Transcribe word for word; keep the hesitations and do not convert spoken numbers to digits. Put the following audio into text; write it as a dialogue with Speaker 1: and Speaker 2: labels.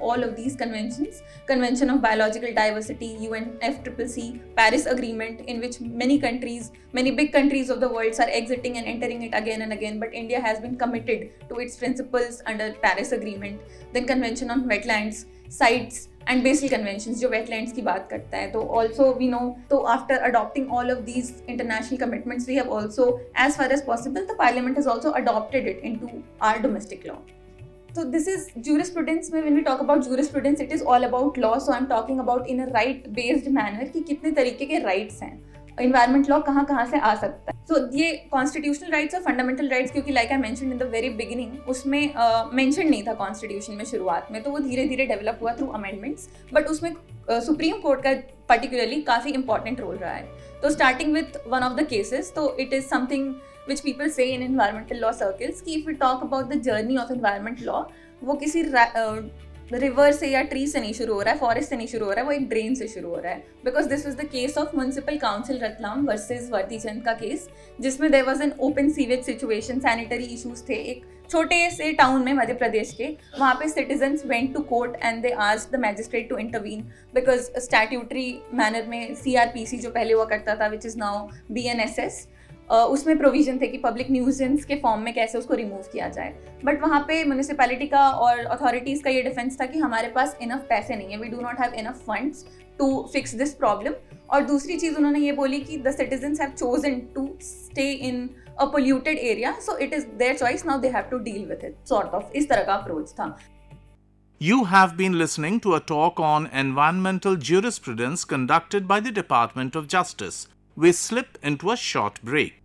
Speaker 1: all of these conventions, Convention of Biological Diversity, U N F C C C, Paris Agreement, in which many countries, many big countries of the world are exiting and entering it again and again, but India has been committed to its principles under Paris Agreement. Then Convention on Wetlands, Sites and Basel Conventions जो wetlands की बात करता है. तो also we know, तो after adopting all of these international commitments, we have also, as far as possible, the Parliament has also adopted it into our domestic law. So this is jurisprudence. When we talk about jurisprudence, it is all about law. So I'm talking about in a right-based manner कि कितने तरीके के rights हैं. Environment law कहाँ कहाँ से आ सकता है. So ये constitutional rights और fundamental rights, क्योंकि like I mentioned in the very beginning, उसमें uh, mention नहीं था constitution में शुरुआत में, तो वो धीरे धीरे develop हुआ through amendments. But उसमें uh, Supreme Court का particularly काफ़ी important role रहा है. तो starting with one of the cases, तो it is something which people say in environmental law circles कि if we talk about the journey of environment law, वो किसी river से या ट्री से नहीं शुरू हो रहा है, फॉरेस्ट से नहीं शुरू हो रहा है, वो एक ड्रेन से शुरू हो रहा है. Because this was the case of municipal council Ratlam versus वर्तीचंद का केस, जिसमें there was an open sewage situation, sanitary issues थे एक छोटे से टाउन में मध्य प्रदेश के. वहाँ पे citizens went to court and they asked the magistrate to intervene because statutory manner में सीआरपीसी जो पहले हुआ करता था, which is now BNSS, Uh, उसमें प्रोविजन थे कि पब्लिक न्यूजेंस के फॉर्म में कैसे उसको रिमूव किया जाए. बट वहाँ पे म्यूनिसिपैलिटी का और अथॉरिटीज़ का ये डिफेंस था कि हमारे पास इनफ पैसे नहीं है, we do not have enough funds to fix this problem. और दूसरी चीज़ उन्होंने ये बोली कि the citizens have chosen to stay in a polluted area, so it is their choice, now they have to deal with it, sort of इस तरह का approach था.
Speaker 2: You have been listening to a talk on environmental jurisprudence conducted by the Department of Justice. We slip into a short break.